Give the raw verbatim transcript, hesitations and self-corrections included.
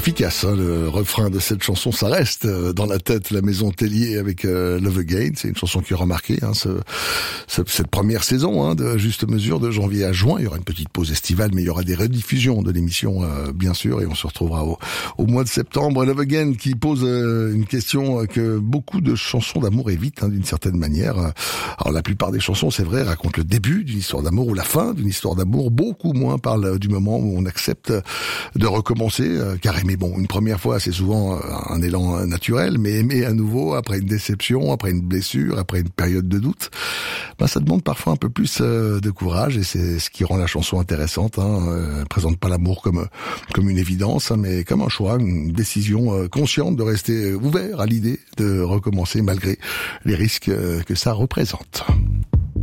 efficace, hein, le refrain de cette chanson, ça reste dans la tête, La Maison Tellier avec euh, Love Again. C'est une chanson qui aura marqué hein, ce, ce, cette première saison hein, de Juste Mesure, de janvier à juin. Il y aura une petite pause estivale, mais il y aura des rediffusions de l'émission, euh, bien sûr, et on se retrouvera au, au mois de septembre. Love Again qui pose euh, une question que beaucoup de chansons d'amour évitent, hein, d'une certaine manière. Alors la plupart des chansons, c'est vrai, racontent le début d'une histoire d'amour ou la fin d'une histoire d'amour. Beaucoup moins parlent du moment où on accepte de recommencer, euh, car aimer, bon, une première fois, c'est souvent un élan naturel, mais aimer à nouveau, après une déception, après une blessure, après une période de doute, ben, ça demande parfois un peu plus euh, de courage, et c'est ce qui rend la chanson intéressante. Hein. Euh, elle présente pas l'amour comme comme une évidence, hein, mais comme un choix, une décision euh, consciente de rester ouvert à l'idée de recommencer malgré les risques euh, que ça représente.